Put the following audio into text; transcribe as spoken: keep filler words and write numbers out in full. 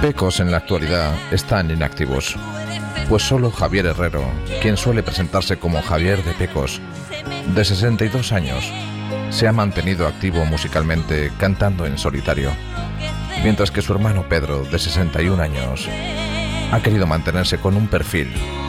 Pecos en la actualidad están inactivos, pues solo Javier Herrero, quien suele presentarse como Javier de Pecos, de sesenta y dos años, se ha mantenido activo musicalmente cantando en solitario, mientras que su hermano Pedro, de sesenta y un años, ha querido mantenerse con un perfil